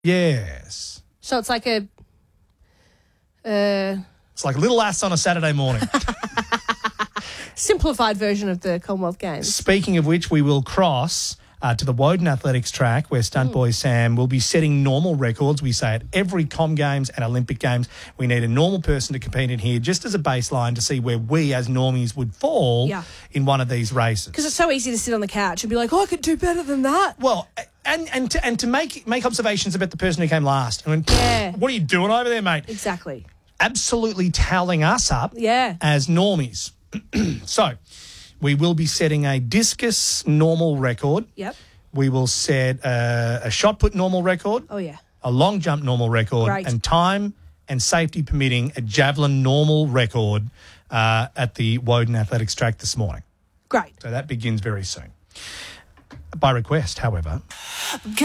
Yes. So it's like a... It's like Little Ass on a Saturday morning. simplified version of the Commonwealth Games. Speaking of which, we will cross to the Woden Athletics track where Stunt Boy Sam will be setting normal records. We say at every Com Games and Olympic Games, we need a normal person to compete in here just as a baseline to see where we as normies would fall in one of these races. Because it's so easy to sit on the couch and be like, oh, I could do better than that. Well, and to make observations about the person who came last. I mean, what are you doing over there, mate? Exactly. Absolutely tallying us up as normies. So we will be setting a discus normal record. Yep. We will set a shot put normal record. Oh, yeah. A long jump normal record. Great. And time and safety permitting, a javelin normal record at the Woden Athletics track this morning. Great. So that begins very soon. By request, however.